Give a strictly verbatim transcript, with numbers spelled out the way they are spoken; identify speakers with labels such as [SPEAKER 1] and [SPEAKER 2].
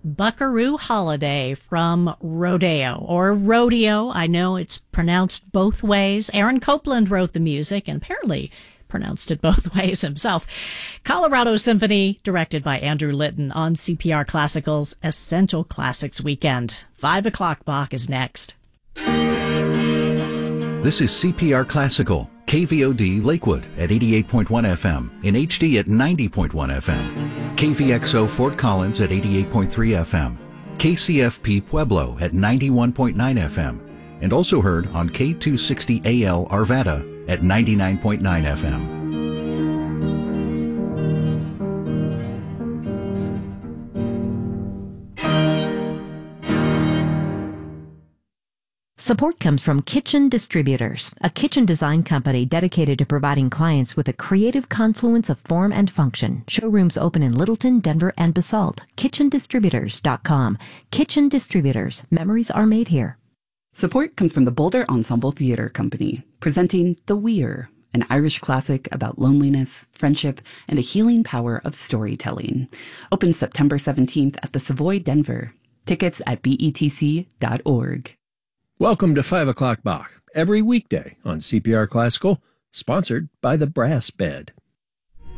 [SPEAKER 1] Buckaroo Holiday from Rodeo, or Rodeo. I know it's pronounced both ways. Aaron Copland wrote the music and apparently pronounced it both ways himself. Colorado Symphony, directed by Andrew Litton on C P R Classical's Essential Classics Weekend. Five o'clock Bach is next.
[SPEAKER 2] This is C P R Classical, K V O D Lakewood at eighty-eight point one F M, in H D at ninety point one F M, K V X O Fort Collins at eighty-eight point three F M, K C F P Pueblo at ninety-one point nine F M, and also heard on K two sixty A L Arvada at ninety-nine point nine F M.
[SPEAKER 3] Support comes from Kitchen Distributors, a kitchen design company dedicated to providing clients with a creative confluence of form and function. Showrooms open in Littleton, Denver, and Basalt. kitchen distributors dot com. Kitchen Distributors. Memories are made here.
[SPEAKER 4] Support comes from the Boulder Ensemble Theatre Company, presenting The Weir, an Irish classic about loneliness, friendship, and the healing power of storytelling. Open September seventeenth at the Savoy, Denver. Tickets at B E T C dot org.
[SPEAKER 5] Welcome to five o'clock Bach, every weekday on C P R Classical, sponsored by the Brass Bed.